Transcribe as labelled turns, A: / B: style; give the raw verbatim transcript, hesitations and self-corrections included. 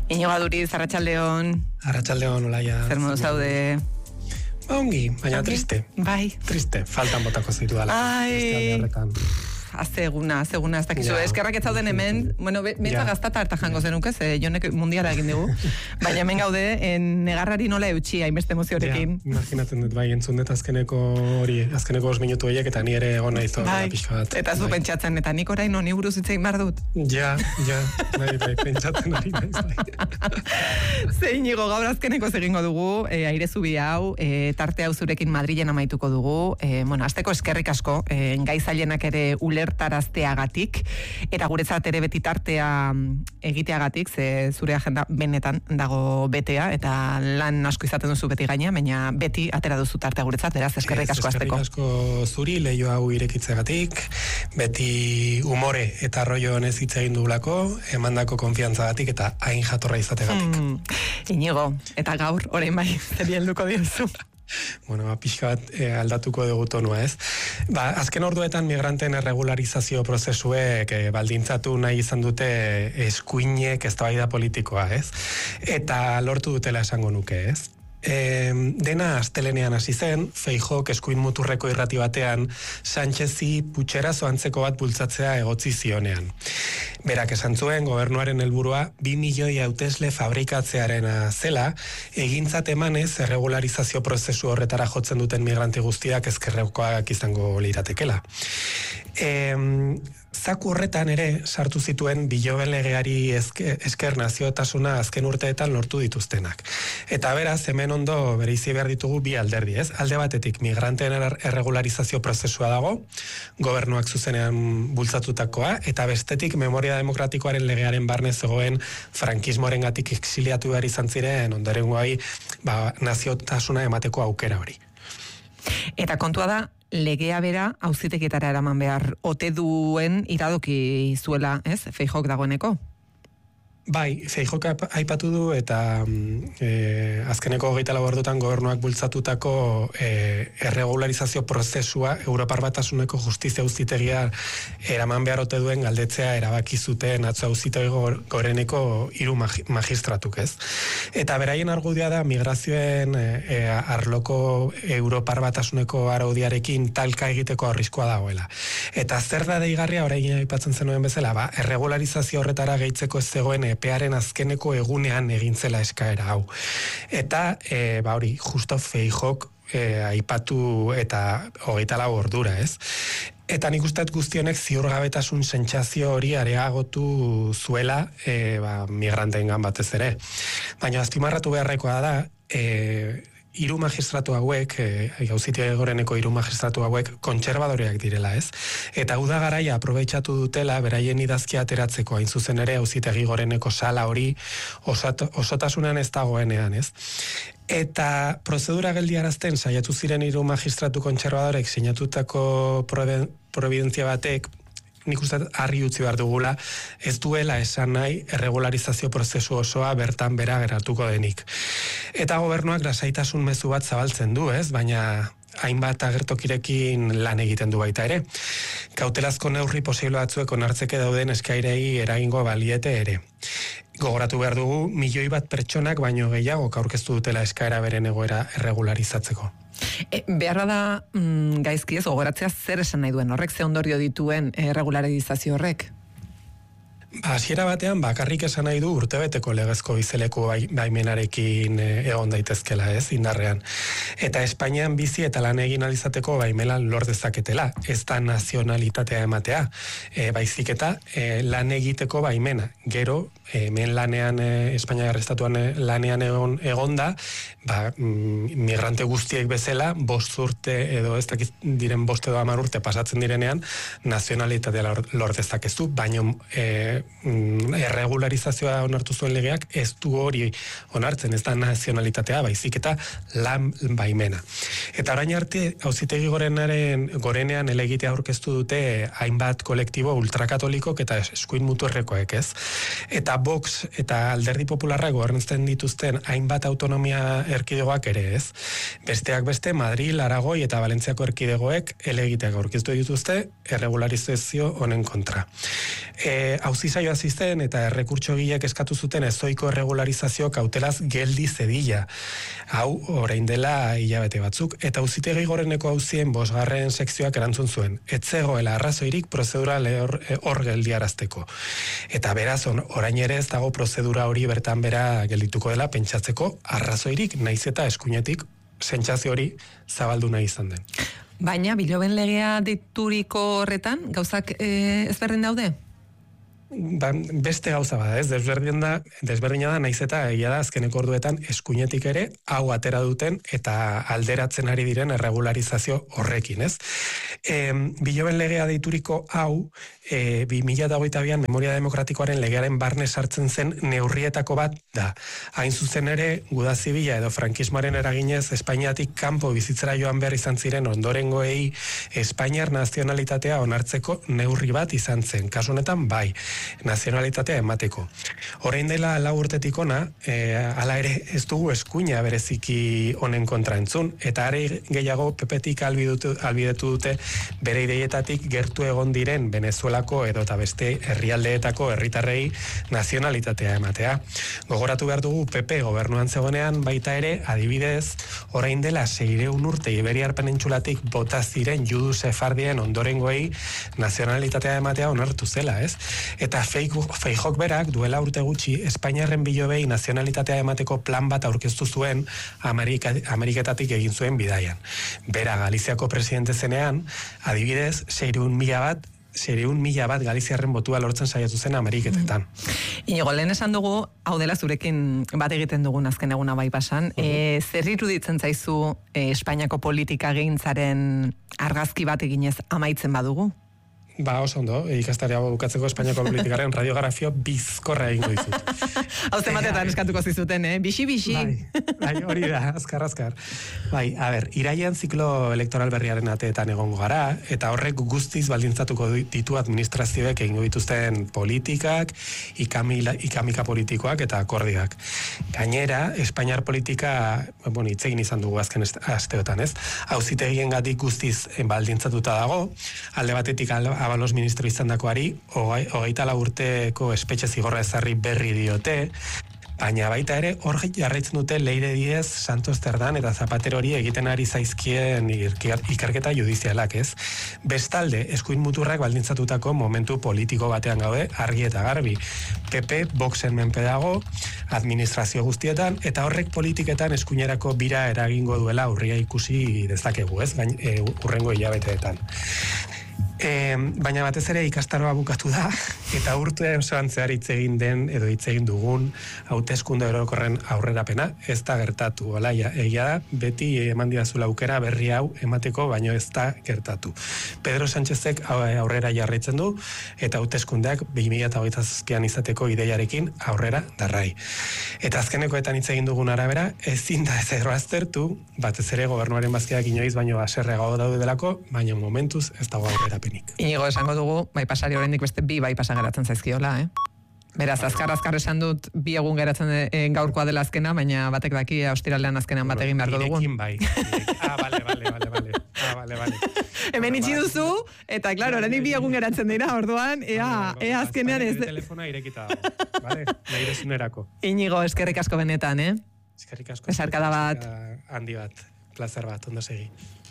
A: Iñigo Aduriz, Arratsaldeon.
B: Arratsaldeon, Olaia.
A: Zer modu zaude?
B: Ba, ongi, baina triste.
A: Bai.
B: Triste, faltan botako zitu dala.
A: Ai. Azte eguna, azte eguna, ez dakizu. Eskerrak ez zauden hemen, bueno, bentsa gaztata harta jango zenuke, ze jonek mundiala egin dugu. Baina hemen gaude, negarrari nola eutxi, hainbeste emoziorekin.
B: Ja, imaginatzen dut, bai, entzun dut azkeneko hori, azkeneko os minutu horiek, eta ni ere egon nahi zo,
A: bai,
B: pixka bat.
A: Eta zu bai. Pentsatzen, eta nik orain honi buruz hitz egin behar dut.
B: Ja, ja, bai, bai, pentsatzen hori naiz, bai.
A: Zein Iñigo, gaur azkeneko egingo dugu, e, aire zubi hau, e, tarte hau zurekin Madrilen amaituko dugu, e, bueno, azteko eskerrik asko, e, gai zailenak ere ulertarazteagatik, eta guretzat ere beti tartea egiteagatik, ze zure agenda benetan dago betea, eta lan asko izaten duzu beti gaina, baina beti atera duzu tartea guretzat, beraz, eskerrik asko azteko.
B: Eskerrik asko zuri, leio hau irekitzeagatik, beti umore eta arroio honez hitz egin dugulako, emandako konfiantzagatik eta hain jatorra izategatik.
A: Hmm. Inigo, eta gaur, orain bai, zeri helduko diozu.
B: Bueno, ba, pixka bat e, aldatuko dugu tonua, ez? Ba, azken orduetan migranten erregularizazio prozesuek e, baldintzatu nahi izan dute eskuinek eztabaida politikoa, ez? Eta lortu dutela esango nuke, ez? E, dena astelenean hasi zen, Feijóok eskuin muturreko irrati batean Sánchezi putxerazo antzeko bat bultzatzea egotzi zionean. Berak esan zuen gobernuaren helburua bi milioi hautesle fabrikatzearena zela, egintzat emanez erregularizazio prozesu horretara jotzen duten migranti guztiak ezkerrekoak izango liratekela. E, Zaku horretan ere sartu zituen biloben legeari esker, esker naziotasuna azken urteetan lortu dituztenak. Eta beraz, hemen ondo bereizi behar ditugu bi alderdi, ez? Alde batetik migranteen erregularizazio prozesua dago, gobernuak zuzenean bultzatutakoa, eta bestetik memoria demokratikoaren legearen barne zegoen frankismoarengatik exiliatu behar izan ziren ondorengoai ba, naziotasuna emateko aukera hori.
A: Eta kontua da, legea bera auzitegietara eraman behar ote duen iradoki zuela, ez? Feijóok dagoeneko.
B: Bai, Feijóok aipatu du eta e, azkeneko hogeita lau ordutan gobernuak bultzatutako e, erregularizazio prozesua Europar Batasuneko justizia auzitegia eraman behar ote duen galdetzea erabaki zuten atzo auzitegi goreneko hiru magistratuk, ez? Eta beraien argudia da migrazioen e, arloko Europar Batasuneko araudiarekin talka egiteko arriskua dagoela. Eta zer da deigarria orain aipatzen zenuen bezala, ba, erregularizazio horretara gehitzeko ez zegoen epearen azkeneko egunean egin zela eskaera hau. Eta, e, ba hori, justo Feijóok e, aipatu eta hogeita lau ordura, ez? Eta nik uste guztionek ziurgabetasun sentsazio hori areagotu zuela e, ba, migranteengan batez ere. Baina azpimarratu beharrekoa da, e, hiru magistratu hauek, e, auzitegi goreneko hiru magistratu hauek kontserbadoreak direla, ez? Eta uda garaia aprobetxatu dutela beraien idazkia ateratzeko, hain zuzen ere auzitegi goreneko sala hori osat, osotasunean ez dagoenean, ez? Eta prozedura geldiarazten saiatu ziren hiru magistratu kontserbadorek sinatutako providentzia batek, nik uste harri utzi behar dugula, ez duela esan nahi erregularizazio prozesu osoa bertan bera geratuko denik. Eta gobernuak lasaitasun mezu bat zabaltzen du, ez? Baina hainbat agertokirekin lan egiten du baita ere. Kautelazko neurri posible batzuek onartzeke dauden eskairei eragingo baliete ere. Gogoratu behar dugu, milioi bat pertsonak baino gehiago aurkeztu dutela eskaera beren egoera erregularizatzeko.
A: E, beharra da mm, gaizki ez, gogoratzea zer esan nahi duen horrek, ze ondorio dituen erregularizazio horrek?
B: Hasiera batean bakarrik esan nahi du urtebeteko legezko bizeleku baimenarekin egon daitezkela, ez, indarrean. Eta Espainian bizi eta lan egin alizateko baimela lor dezaketela, ez da nazionalitatea ematea, e, baizik eta e, lan egiteko baimena. Gero, hemen lanean, e, Espainia estatuan e, lanean egon, egon da, ba, migrante guztiek bezala, bost urte edo ez dakit diren bost edo hamar urte pasatzen direnean, nazionalitatea lor, lor dezakezu, baino e, erregularizazioa onartu zuen legeak ez du hori onartzen, ez da nazionalitatea, baizik eta lan baimena. Eta orain arte, auzitegi gorenaren gorenean elegitea aurkeztu dute hainbat kolektibo ultrakatolikok eta eskuin muturrekoek, ez? Eta Vox eta Alderdi Popularra gobernatzen dituzten hainbat autonomia erkidegoak ere, ez? Besteak beste, Madril, Aragoi eta Valentziako erkidegoek elegiteak aurkeztu dituzte erregularizazio honen kontra. E, auzi saioa zizten eta eta errekurtsogilek eskatu zuten ezoiko erregularizazio kautelaz geldi zedila. Hau, orain dela hilabete batzuk, eta auzitegi goreneko auzien bosgarren sekzioak erantzun zuen. Etzegoela arrazoirik prozedura hor, hor geldiarazteko. Eta beraz, orain ere ez dago prozedura hori bertan bera geldituko dela pentsatzeko arrazoirik naiz eta eskuinetik sentsazio hori zabaldu nahi izan den.
A: Baina, biloben legea dituriko horretan, gauzak e, ezberdin daude?
B: Ba, beste gauza bada, ez? Desberdin da, desberdina da, naiz eta egia da azkeneko orduetan eskuinetik ere hau atera duten eta alderatzen ari diren erregularizazio horrekin, ez? E, biloben legea deituriko hau, e, bi mila hogeita bian Memoria Demokratikoaren legearen barne sartzen zen neurrietako bat da. Hain zuzen ere, guda zibila edo frankismoaren eraginez Espainiatik kanpo bizitzera joan behar izan ziren ondorengoei Espainiar nazionalitatea onartzeko neurri bat izan zen. Kasu honetan, bai, nazionalitatea emateko. Orain dela lau urtetik ona, e, ala ere ez dugu eskuina bereziki honen kontra entzun, eta are gehiago pepetik albidetu, albidetu dute bere ideietatik gertu egon diren Venezuelako edo eta beste herrialdeetako herritarrei nazionalitatea ematea. Gogoratu behar dugu P P gobernuan zegonean baita ere, adibidez, orain dela seiehun urte Iberiar penintxulatik bota ziren judu sefardien ondorengoei nazionalitatea ematea onartu zela, ez? Eta Feijok berak duela urte gutxi Espainiarren bilobei nazionalitatea emateko plan bat aurkeztu zuen Amerika, Ameriketatik egin zuen bidaian. Bera Galiziako presidente zenean, adibidez, seiehun mila bat seiehun mila bat Galiziarren botua lortzen saiatu zen Ameriketetan.
A: Inigo, lehen esan dugu, hau dela zurekin bat egiten dugun azken eguna bai pasan. Uh-huh. E, zer iruditzen zaizu e, Espainiako politika gintzaren argazki bat eginez amaitzen badugu?
B: Ba, oso ondo, ikastaria bukatzeko Espainiako politikaren radiografio bizkorra egingo dizut.
A: Hau zematetan eskatuko zizuten, eh? Bixi-bixi.
B: Bai, bai, hori da, azkar, azkar. Bai, a ber, irailean ziklo elektoral berriaren ateetan egongo gara, eta horrek guztiz baldintzatuko ditu administrazioek egingo dituzten politikak, ikamila, ikamika politikoak eta akordioak. Gainera, Espainiar politika, bueno, itzegin izan dugu azken asteotan, ez? Auzitegiengatik guztiz baldintzatuta dago, alde batetik alde Abalos ministro izan dakoari, hogeita lau urteko espetxe zigorra ezarri berri diote, baina baita ere, hor jarraitzen dute Leire Diez, Santos Terdan eta Zapatero hori egiten ari zaizkien ikerketa judizialak, ez? Bestalde, eskuin muturrak baldintzatutako momentu politiko batean gaude, argi eta garbi. P P, Voxen menpe dago, administrazio guztietan, eta horrek politiketan eskuinerako bira eragingo duela urria ikusi dezakegu, ez? Gain, e, urrengo hilabeteetan. E, baina batez ere ikastaroa bukatu da, eta urte osoan zehar hitz egin den edo hitz egin dugun hauteskunde orokorren aurrerapena ez da gertatu. Hola, ja, egia da, beti eman didazula aukera berri hau emateko, baino ez da gertatu. Pedro Sánchezek aurrera jarraitzen du, eta hauteskundeak bi mila hogeita zazpian izateko ideiarekin aurrera darrai. Eta azkenekoetan hitz egin dugun arabera, ezin da ez aztertu, batez ere gobernuaren bazkiak inoiz baino baserreago daude delako, baina momentuz ez dago aurrera.
A: Inigo, esango dugu, bai pasari oraindik beste bi bai pasa geratzen zaizkiola, eh? Beraz, azkar azkar esan dut bi egun geratzen e, gaurkoa dela azkena, baina batek daki ostiralean azkenean bat egin beharko dugun.
B: Irekin bai. Ah, bale, bale, bale, bale. Ah, bale, bale.
A: Hemen itxi duzu, eta klaro, oraindik bi egun geratzen dira, orduan, ea, ea azkenean ez...
B: Telefona irekita dago, bale? Nahi desunerako.
A: Inigo, eskerrik asko benetan, eh?
B: Eskerrik asko.
A: Esarkada bat.
B: Handi bat, plazer bat, ondo segi.